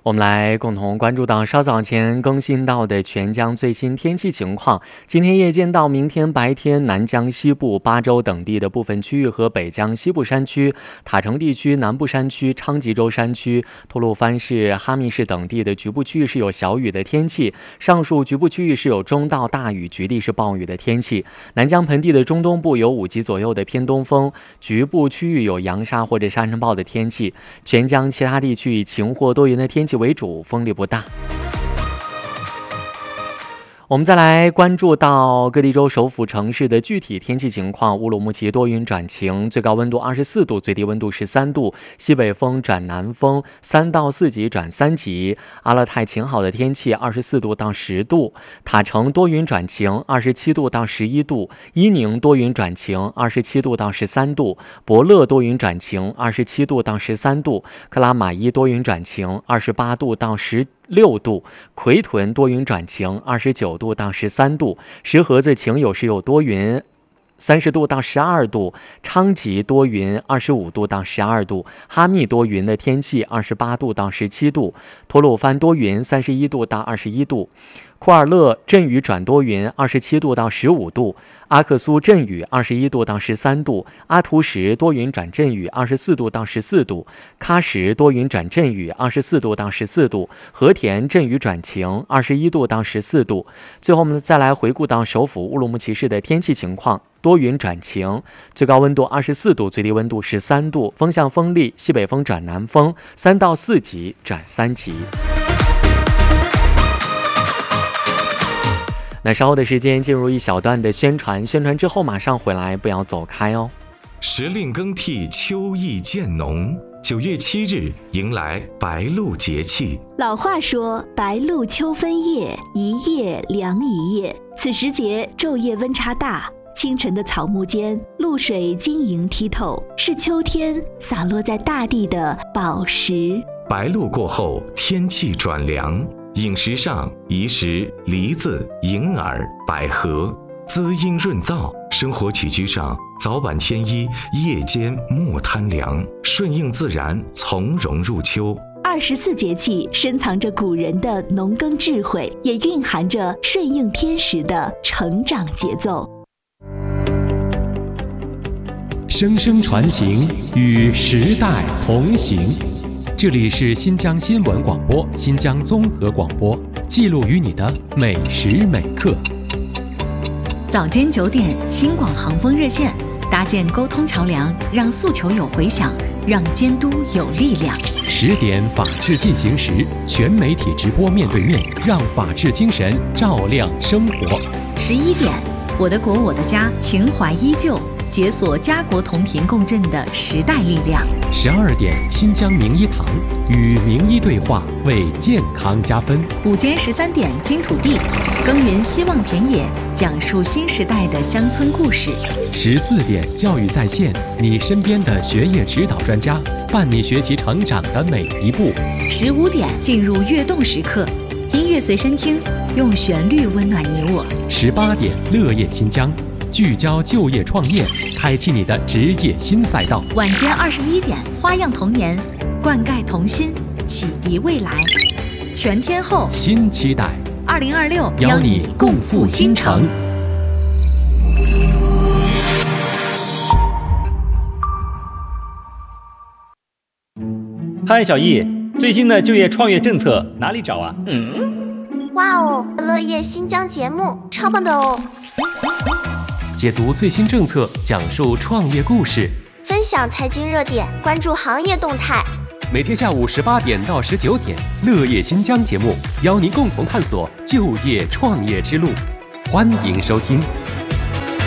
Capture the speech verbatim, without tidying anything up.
我们来共同关注到稍早前更新到的全江最新天气情况。今天夜间到明天白天，南江西部、巴州等地的部分区域和北江西部山区、塔城地区、南部山区、昌吉州山区、吐鲁番市、哈密市等地的局部区域是有小雨的天气，上述局部区域是有中到大雨，局地是暴雨的天气。南江盆地的中东部有五级左右的偏东风，局部区域有扬沙或者沙尘暴的天气。全江其他地区以晴或多云的天气为主，风力不大。我们再来关注到各地州首府城市的具体天气情况。乌鲁木齐多云转晴，最高温度二十四度，最低温度十三度，西北风转南风，三到四级转三级。阿勒泰晴好的天气，二十四度到十度。塔城多云转晴，二十七度到十一度。伊宁多云转晴，二十七度到十三度。博乐多云转晴，二十七度到十三度。克拉玛依多云转晴，二十八度到十六度。奎屯多云转晴，二十九度到十三度。石河子晴有时有多云，三十度到十二度。昌吉多云，二十五度到十二度。哈密多云的天气，二十八度到十七度。吐鲁番多云，三十一度到二十一度。库尔勒阵雨转多云，二十七度到十五度。阿克苏阵雨，二十一度到十三度。阿图什多云转阵雨，二十四度到十四度。喀什多云转阵雨，二十四度到十四度。和田阵雨转晴，二十一度到十四度。最后我们再来回顾到首府乌鲁木齐市的天气情况。多云转晴，最高温度二十四度，最低温度十三度，风向风力，西北风转南风，三到四级转三级。那稍后的时间进入一小段的宣传，宣传之后马上回来，不要走开哦。 时令更替，秋意渐浓。九月七日迎来白露节气。 老话说，白露秋分夜，一夜凉一夜。此时节昼夜温差大，清晨的草木间，露水晶莹剔透，是秋天洒落在大地的宝石。 白露过后，天气转凉，饮食上宜食梨子、银耳、百合，滋阴润燥；生活起居上，早晚添衣，夜间莫贪凉，顺应自然，从容入秋。 二十四节气深藏着古人的农耕智慧，也蕴含着顺应天时的成长节奏。 声声传情，与时代同行。这里是新疆新闻广播、新疆综合广播，记录于你的每时每刻。 早间九点，新广航风热线，搭建沟通桥梁，让诉求有回响，让监督有力量。 十点，法治进行时，全媒体直播面对面，让法治精神照亮生活。 十一点，我的国我的家，情怀依旧，解锁家国同频共振的时代力量。 十二点，新疆名医堂，与名医对话，为健康加分。 午间十三点，金土地，耕耘希望田野，讲述新时代的乡村故事。 十四点，教育在线，你身边的学业指导专家，伴你学习成长的每一步。 十五点，进入跃动时刻，音乐随身听，用旋律温暖你我。 十八点，乐业新疆，聚焦就业创业，开启你的职业新赛道。 晚间二十一点，花样童年，灌溉童心，启迪未来。全天候新期待， 二零二六邀你共赴新城。 嗨，小易，最新的就业创业政策哪里找啊？ 嗯，哇哦，乐业新疆节目超棒的哦！ 解读最新政策，讲述创业故事， 分享财经热点，关注行业动态。 每天下午十八点到十九点，乐业新疆节目邀您共同探索就业创业之路，欢迎收听。